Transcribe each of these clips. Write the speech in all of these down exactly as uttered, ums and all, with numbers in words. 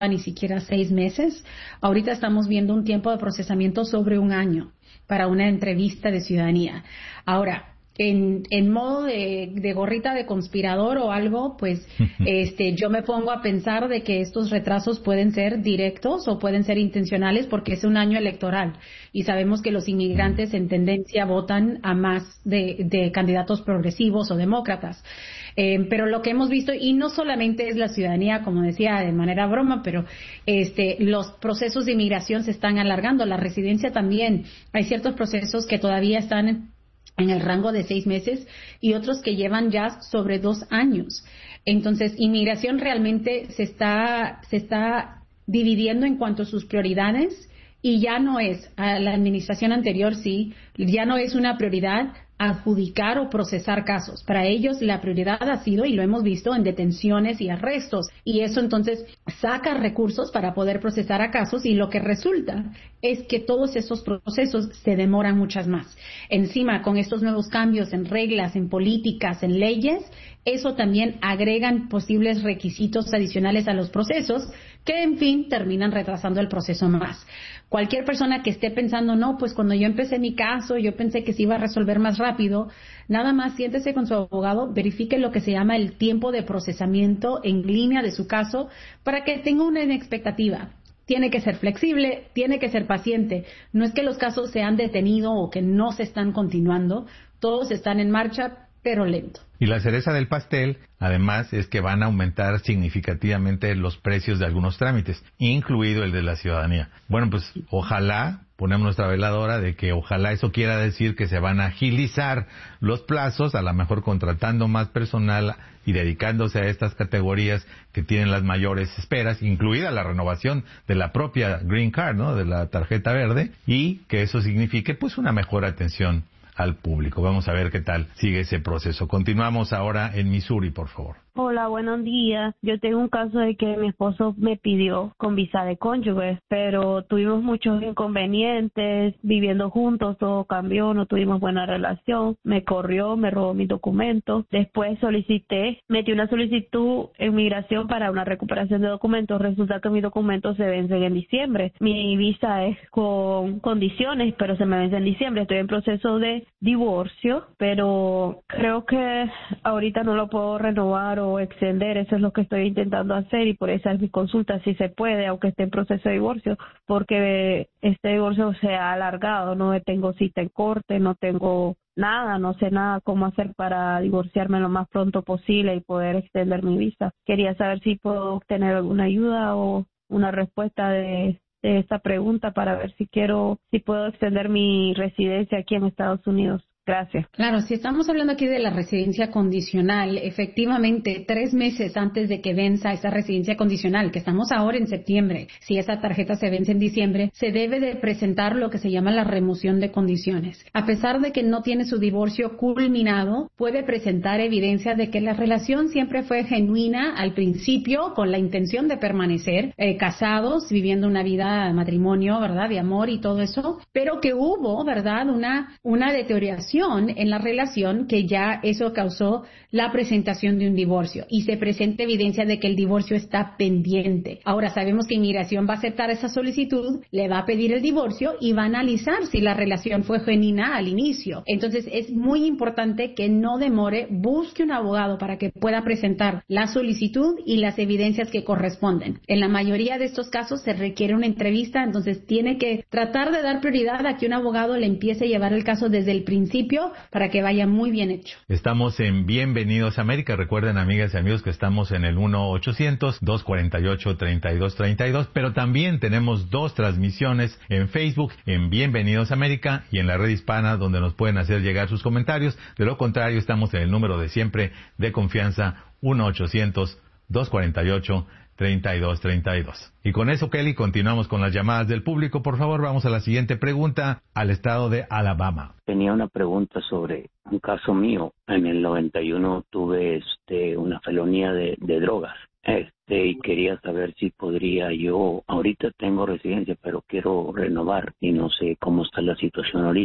ni siquiera seis meses. Ahorita estamos viendo un tiempo de procesamiento sobre un año para una entrevista de ciudadanía. Ahora, En, en modo de, de gorrita de conspirador o algo, pues este, yo me pongo a pensar de que estos retrasos pueden ser directos o pueden ser intencionales porque es un año electoral y sabemos que los inmigrantes en tendencia votan a más de, de candidatos progresivos o demócratas. Eh, pero lo que hemos visto, y no solamente es la ciudadanía, como decía de manera broma, pero este, los procesos de inmigración se están alargando, la residencia también. Hay ciertos procesos que todavía están en en el rango de seis meses y otros que llevan ya sobre dos años. Entonces, inmigración realmente se está, se está dividiendo en cuanto a sus prioridades y ya no es, a la administración anterior sí, ya no es una prioridad adjudicar o procesar casos. Para ellos la prioridad ha sido, y lo hemos visto, en detenciones y arrestos. Y eso entonces saca recursos para poder procesar a casos y lo que resulta es que todos esos procesos se demoran muchas más. Encima, con estos nuevos cambios en reglas, en políticas, en leyes, eso también agregan posibles requisitos adicionales a los procesos que, en fin, terminan retrasando el proceso más. Cualquier persona que esté pensando, no, pues cuando yo empecé mi caso, yo pensé que se iba a resolver más rápido, nada más siéntese con su abogado, verifique lo que se llama el tiempo de procesamiento en línea de su caso para que tenga una expectativa. Tiene que ser flexible, tiene que ser paciente. No es que los casos se han detenido o que no se están continuando, todos están en marcha, pero lento. Y la cereza del pastel, además, es que van a aumentar significativamente los precios de algunos trámites, incluido el de la ciudadanía. Bueno, pues ojalá, ponemos nuestra veladora de que ojalá eso quiera decir que se van a agilizar los plazos, a lo mejor contratando más personal y dedicándose a estas categorías que tienen las mayores esperas, incluida la renovación de la propia Green Card, ¿no?, de la tarjeta verde, y que eso signifique pues una mejor atención al público. Vamos a ver qué tal sigue ese proceso. Continuamos ahora en Missouri, por favor. Hola, buenos días. Yo tengo un caso de que mi esposo me pidió con visa de cónyuge, pero tuvimos muchos inconvenientes, viviendo juntos, todo cambió, no tuvimos buena relación, me corrió, me robó mis documentos. Después solicité, metí una solicitud en migración para una recuperación de documentos. Resulta que mis documentos se vencen en diciembre. Mi visa es con condiciones, pero se me vence en diciembre. Estoy en proceso de divorcio, pero creo que ahorita no lo puedo renovar o extender. Eso es lo que estoy intentando hacer y por esa es mi consulta, si se puede, aunque esté en proceso de divorcio, porque este divorcio se ha alargado, no tengo cita en corte, no tengo nada, no sé nada cómo hacer para divorciarme lo más pronto posible y poder extender mi visa. Quería saber si puedo obtener alguna ayuda o una respuesta de, de esta pregunta para ver si quiero, si puedo extender mi residencia aquí en Estados Unidos. Gracias. Claro, si estamos hablando aquí de la residencia condicional, efectivamente, tres meses antes de que venza esa residencia condicional, que estamos ahora en septiembre, si esa tarjeta se vence en diciembre, se debe de presentar lo que se llama la remoción de condiciones. A pesar de que no tiene su divorcio culminado, puede presentar evidencia de que la relación siempre fue genuina al principio, con la intención de permanecer eh, casados, viviendo una vida de matrimonio, ¿verdad?, de amor y todo eso, pero que hubo, ¿verdad?, una, una deterioración en la relación, que ya eso causó la presentación de un divorcio y se presenta evidencia de que el divorcio está pendiente. Ahora sabemos que inmigración va a aceptar esa solicitud, le va a pedir el divorcio y va a analizar si la relación fue genuina al inicio. Entonces es muy importante que no demore, busque un abogado para que pueda presentar la solicitud y las evidencias que corresponden. En la mayoría de estos casos se requiere una entrevista, entonces tiene que tratar de dar prioridad a que un abogado le empiece a llevar el caso desde el principio para que vaya muy bien hecho. Estamos en Bienvenidos a América. Recuerden, amigas y amigos, que estamos en el uno ochocientos, dos cuarenta y ocho, treinta y dos treinta y dos, pero también tenemos dos transmisiones en Facebook, en Bienvenidos a América y en la red hispana, donde nos pueden hacer llegar sus comentarios. De lo contrario, estamos en el número de siempre de confianza, uno ochocientos, dos cuarenta y ocho, treinta y dos treinta y dos. Y con eso, Kelly, continuamos con las llamadas del público. Por favor, vamos a la siguiente pregunta, al estado de Alabama. Tenía una pregunta sobre un caso mío. En el noventa y uno tuve este una felonía de, de drogas. Este, y quería saber si podría yo, ahorita tengo residencia, pero quiero renovar y no sé cómo está la situación ahorita.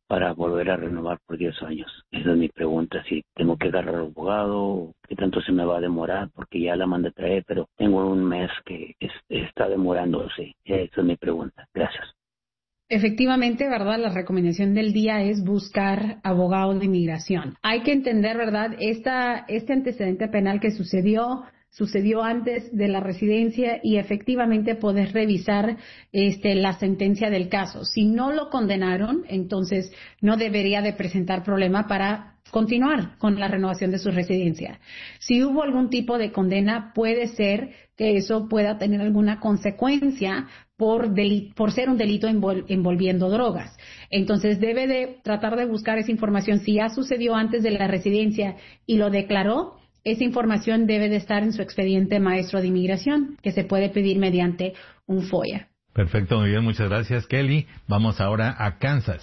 para volver a renovar por diez años. Esa es mi pregunta, si tengo que agarrar al abogado, qué tanto se me va a demorar, porque ya la mandé a traer, pero tengo un mes que es, está demorándose. Esa es mi pregunta. Gracias. Efectivamente, ¿verdad? La recomendación del día es buscar abogado de inmigración. Hay que entender, ¿verdad? Esta, este antecedente penal que sucedió, sucedió antes de la residencia y efectivamente poder revisar este, la sentencia del caso. Si no lo condenaron, entonces no debería de presentar problema para continuar con la renovación de su residencia. Si hubo algún tipo de condena, puede ser que eso pueda tener alguna consecuencia por, deli- por ser un delito envol- envolviendo drogas. Entonces debe de tratar de buscar esa información. Si ya sucedió antes de la residencia y lo declaró, esa información debe de estar en su expediente maestro de inmigración, que se puede pedir mediante un FOIA. Perfecto, muy bien, muchas gracias, Kelly. Vamos ahora a Kansas.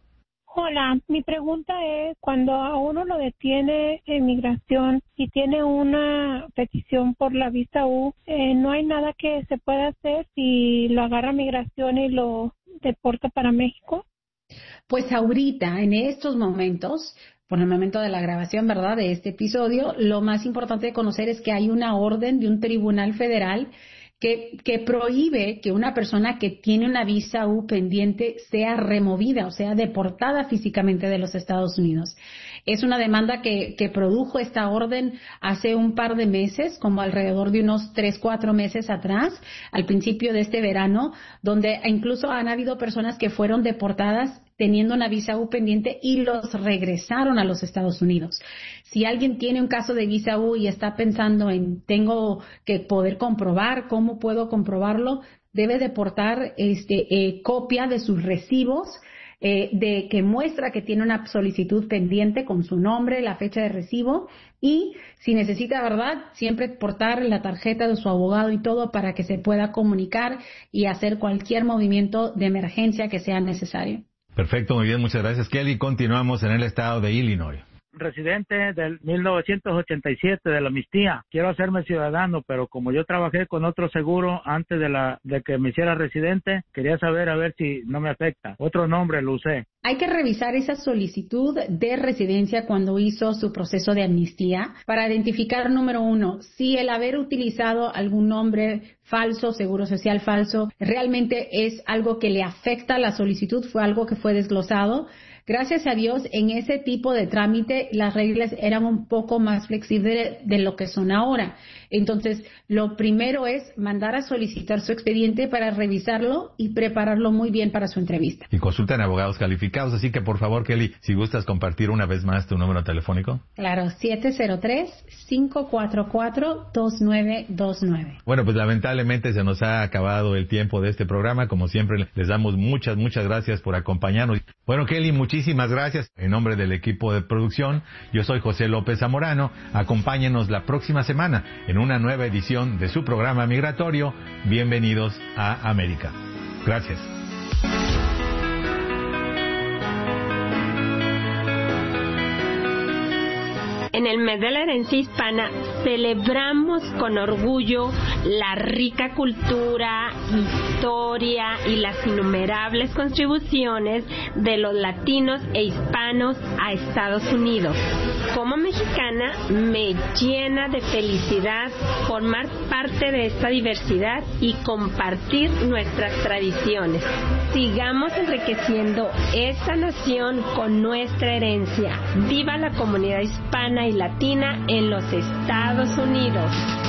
Hola, mi pregunta es, cuando a uno lo detiene en migración y tiene una petición por la visa U, eh, ¿no hay nada que se pueda hacer si lo agarra migración y lo deporta para México? Pues ahorita, en estos momentos, por el momento de la grabación, ¿verdad?, de este episodio, lo más importante de conocer es que hay una orden de un tribunal federal que, que prohíbe que una persona que tiene una visa U pendiente sea removida, o sea, deportada físicamente de los Estados Unidos. Es una demanda que, que produjo esta orden hace un par de meses, como alrededor de unos tres, cuatro meses atrás, al principio de este verano, donde incluso han habido personas que fueron deportadas teniendo una visa U pendiente y los regresaron a los Estados Unidos. Si alguien tiene un caso de visa U y está pensando en tengo que poder comprobar, ¿cómo puedo comprobarlo? Debe deportar este, eh, copia de sus recibos eh, de que muestra que tiene una solicitud pendiente con su nombre, la fecha de recibo y si necesita, ¿verdad?, siempre portar la tarjeta de su abogado y todo para que se pueda comunicar y hacer cualquier movimiento de emergencia que sea necesario. Perfecto, muy bien, muchas gracias, Kelly. Continuamos en el estado de Illinois. Residente del mil novecientos ochenta y siete de la amnistía. Quiero hacerme ciudadano, pero como yo trabajé con otro seguro antes de la de que me hiciera residente, quería saber a ver si no me afecta. Otro nombre lo usé. Hay que revisar esa solicitud de residencia cuando hizo su proceso de amnistía para identificar, número uno, si el haber utilizado algún nombre falso, seguro social falso, realmente es algo que le afecta a la solicitud, fue algo que fue desglosado. Gracias a Dios, en ese tipo de trámite, las reglas eran un poco más flexibles de, de lo que son ahora. Entonces, lo primero es mandar a solicitar su expediente para revisarlo y prepararlo muy bien para su entrevista. Y consultan abogados calificados, así que por favor, Kelly, si gustas compartir una vez más tu número telefónico. Claro, siete cero tres, cinco cuatro cuatro, dos nueve dos nueve. Bueno, pues lamentablemente se nos ha acabado el tiempo de este programa. Como siempre, les damos muchas, muchas gracias por acompañarnos. Bueno, Kelly, muchísimas gracias. En nombre del equipo de producción, yo soy José López Zamorano. Acompáñenos la próxima semana en una nueva edición de su programa migratorio. Bienvenidos a América. Gracias. En el mes de la herencia hispana celebramos con orgullo la rica cultura, historia y las innumerables contribuciones de los latinos e hispanos a Estados Unidos. Como mexicana me llena de felicidad formar parte de esta diversidad y compartir nuestras tradiciones. Sigamos enriqueciendo esta nación con nuestra herencia. ¡Viva la comunidad hispana y latina en los Estados Unidos!